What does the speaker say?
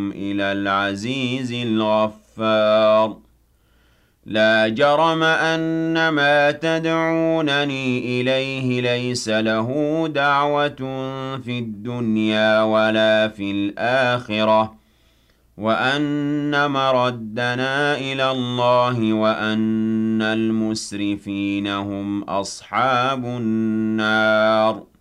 إلى العزيز الغفار لا جرم أن ما تدعونني إليه ليس له دعوة في الدنيا ولا في الآخرة وأن مردنا إلى الله وأن المسرفين هم أصحاب النار